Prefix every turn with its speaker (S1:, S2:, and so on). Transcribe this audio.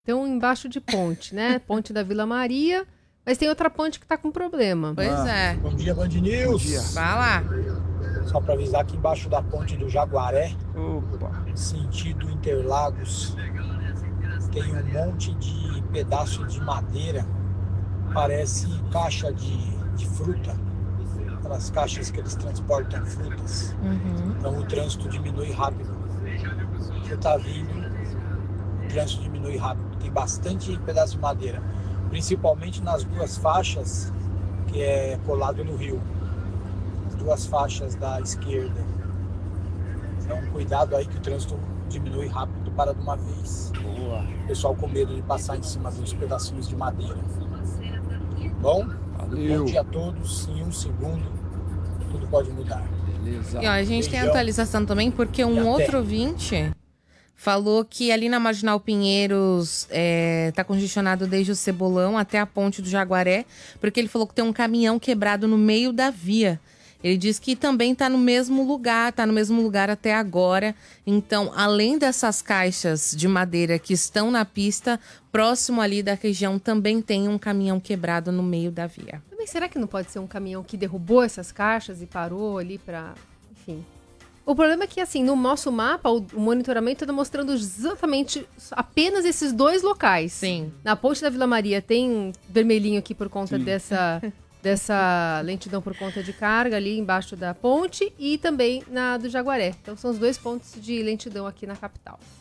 S1: Estão embaixo de ponte, né? Ponte da Vila Maria, mas tem outra ponte que tá com problema.
S2: Pois é.
S3: Bom dia, Band News.
S4: Bom dia.
S2: Vai lá.
S3: Só para avisar que embaixo da ponte do Jaguaré,
S4: Opa.
S3: sentido Interlagos, tem um monte de pedaço de madeira, parece caixa de fruta, aquelas caixas que eles transportam frutas. Então o trânsito diminui rápido. Você tá vindo, o trânsito diminui rápido. Tem bastante pedaço de madeira, principalmente nas duas faixas que é colado no rio. As duas faixas da esquerda. Então cuidado aí que o trânsito diminui rápido para de uma vez.
S4: Boa.
S3: O pessoal com medo de passar em cima dos pedacinhos de madeira. Bom?
S4: Valeu.
S3: Bom dia a todos. Em um segundo, tudo pode mudar.
S4: Beleza.
S2: E ó, a gente tem
S3: Beijão.
S2: atualização também, porque
S3: E
S2: um
S3: até.
S2: outro ouvinte falou que ali na Marginal Pinheiros tá congestionado desde o Cebolão até a ponte do Jaguaré, porque ele falou que tem um caminhão quebrado no meio da via. Ele disse que também tá no mesmo lugar até agora. Então, além dessas caixas de madeira que estão na pista, próximo ali da região também tem um caminhão quebrado no meio da via.
S1: Também será que não pode ser um caminhão que derrubou essas caixas e parou ali pra... Enfim. O problema é que, assim, no nosso mapa, o monitoramento está mostrando exatamente apenas esses dois locais.
S2: Sim.
S1: Na ponte da Vila Maria tem vermelhinho aqui por conta dessa lentidão por conta de carga ali embaixo da ponte e também na do Jaguaré. Então são os dois pontos de lentidão aqui na capital.